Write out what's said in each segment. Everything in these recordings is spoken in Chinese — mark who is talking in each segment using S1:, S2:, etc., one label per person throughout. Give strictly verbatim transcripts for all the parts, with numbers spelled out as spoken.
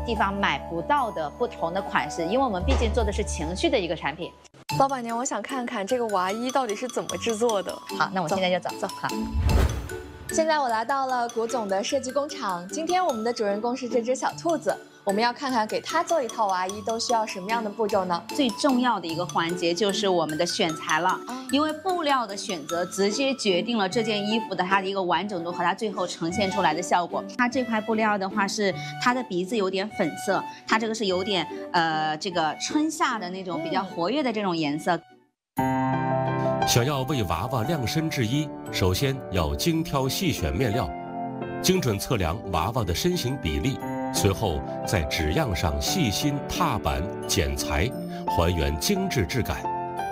S1: 地方买不到的不同的款式，因为我们毕竟做的是情绪的一个产品。
S2: 老板娘，我想看看这个娃衣到底是怎么制作的。
S1: 好，那我现在就走走。好。
S2: 现在我来到了古总的设计工厂，今天我们的主人公是这只小兔子，我们要看看给它做一套娃衣都需要什么样的步骤呢？
S1: 最重要的一个环节就是我们的选材了，因为布料的选择直接决定了这件衣服的它的一个完整度和它最后呈现出来的效果。它这块布料的话是它的鼻子有点粉色，它这个是有点呃这个春夏的那种比较活跃的这种颜色。
S3: 想要为娃娃量身制衣，首先要精挑细选面料，精准测量娃娃的身形比例，随后在纸样上细心踏板剪裁，还原精致质感。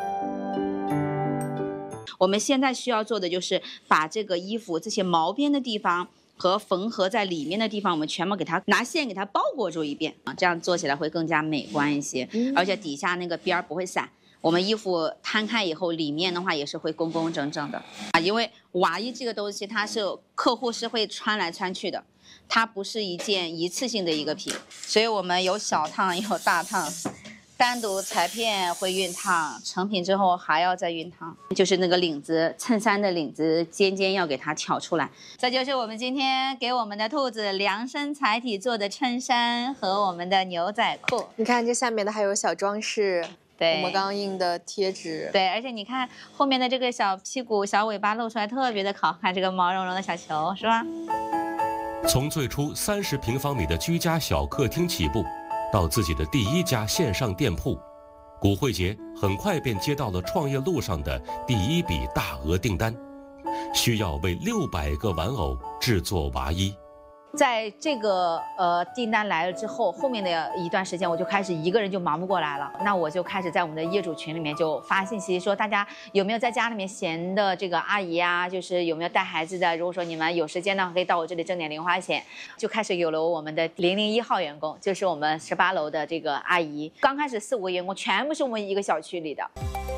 S1: 我们现在需要做的就是把这个衣服这些毛边的地方和缝合在里面的地方，我们全部给它拿线给它包裹住一遍啊，这样做起来会更加美观一些，而且底下那个边儿不会散。我们衣服摊开以后，里面的话也是会工工整整的啊，因为娃衣这个东西它是客户是会穿来穿去的，它不是一件一次性的一个品，所以我们有小烫有大烫，单独裁片会熨烫，成品之后还要再熨烫，就是那个领子，衬衫的领子尖尖要给它挑出来。这就是我们今天给我们的兔子量身裁体做的衬衫和我们的牛仔裤。
S2: 你看这下面的还有小装饰。
S1: 对，
S2: 我们刚刚印的贴纸。
S1: 对，而且你看后面的这个小屁股、小尾巴露出来，特别的好看，这个毛茸茸的小球，是吧？
S3: 从最初三十平方米的居家小客厅起步，到自己的第一家线上店铺，古慧杰很快便接到了创业路上的第一笔大额订单，需要为六百个玩偶制作娃衣。
S1: 在这个呃订单来了之后，后面的一段时间我就开始一个人就忙不过来了，那我就开始在我们的业主群里面就发信息说，大家有没有在家里面闲的这个阿姨啊，就是有没有带孩子的，如果说你们有时间呢，可以到我这里挣点零花钱，就开始有了我们的零零一号员工，就是我们十八楼的这个阿姨。刚开始四五个员工全部是我们一个小区里的。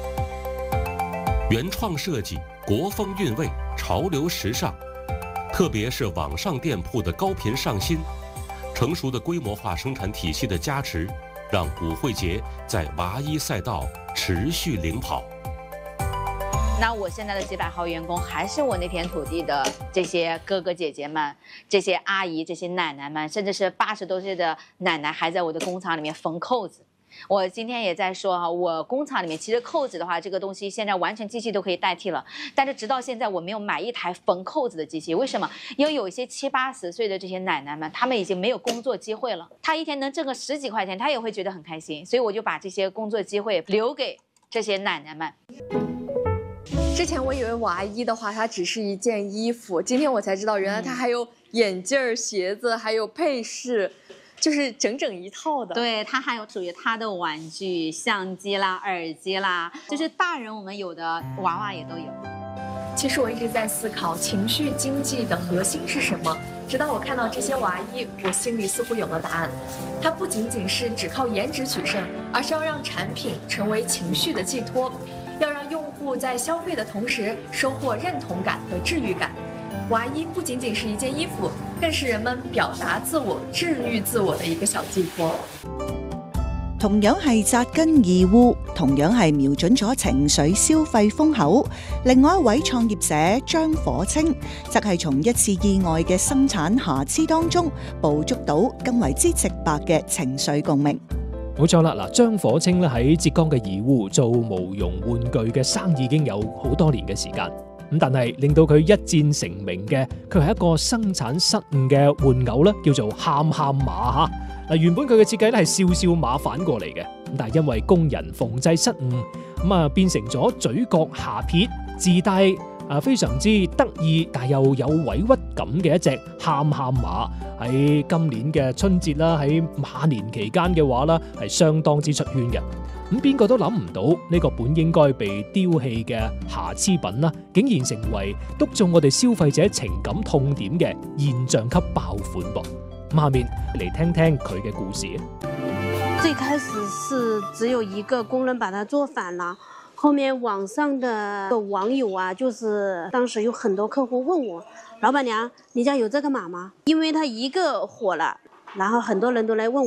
S3: 原创设计，国风韵味，潮流时尚。特别是网上店铺的高频上新，成熟的规模化生产体系的加持，让古慧杰在娃衣赛道持续领跑。
S1: 那我现在的几百号员工还是我那片土地的这些哥哥姐姐们、这些阿姨、这些奶奶们，甚至是八十多岁的奶奶还在我的工厂里面缝扣子。我今天也在说哈，我工厂里面其实扣子的话，这个东西现在完全机器都可以代替了，但是直到现在我没有买一台缝扣子的机器，为什么？因为有一些七八十岁的这些奶奶们，她们已经没有工作机会了，她一天能挣个十几块钱，她也会觉得很开心，所以我就把这些工作机会留给这些奶奶们。
S2: 之前我以为娃衣的话，它只是一件衣服，今天我才知道，原来它还有眼镜儿、鞋子，还有配饰。就是整整一套的，
S1: 对，它还有属于它的玩具、相机啦、耳机啦，就是大人我们有的，娃娃也都有。
S4: 其实我一直在思考情绪经济的核心是什么，直到我看到这些娃衣，我心里似乎有了答案。它不仅仅是只靠颜值取胜，而是要让产品成为情绪的寄托，要让用户在消费的同时收获认同感和治愈感。娃衣不仅仅是一件衣服，更是人們表達自我、治癒自我的一個小寄託。
S5: 同樣係紮根義烏，同樣係瞄準咗情緒消費風口。另外一位創業者張火清，則係從一次意外嘅生產瑕疵當中，捕捉到更為之直白嘅情緒共鳴。
S6: 冇錯啦，嗱，張火清咧喺浙江嘅義烏做毛絨玩具嘅生意已經有好多年嘅時間。咁但係令到佢一戰成名嘅，佢係一個生產失誤嘅玩偶啦，叫做喊喊馬嚇。嗱，原本佢嘅設計咧係笑笑馬反過嚟嘅，咁但係因為工人縫製失誤，咁啊變成咗嘴角下撇，自帶啊非常之得意，但又有委屈感嘅一隻喊喊馬。喺今年嘅春節啦，喺馬年期間嘅話啦，係相當之出圈嘅。咁邊個都諗唔到呢個本應該被丟棄嘅瑕疵品啦，竟然成為篤中我哋消費者情感痛點嘅現象級爆款噃。咁下面嚟聽聽佢嘅故事。
S7: 最開始是只有一個工人把它做反了，後面網上的網友啊，就是當時有很多客戶問我，老闆娘，你家有這個碼嗎？因為它一個火了，然後很多人都來問我。